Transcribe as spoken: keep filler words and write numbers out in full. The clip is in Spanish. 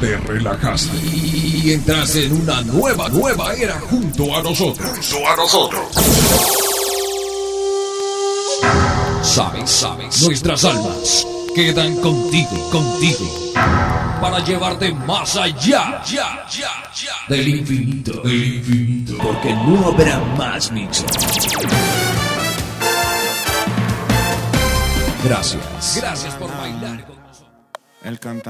te relajaste y entraste en una nueva, nueva era junto a nosotros. Junto a nosotros. Sabes, sabes, nuestras almas quedan contigo, contigo, para llevarte más allá, ya, ya, ya, del infinito, del infinito, porque no habrá más mixos. Gracias, gracias por bailar con nosotros. El cantante.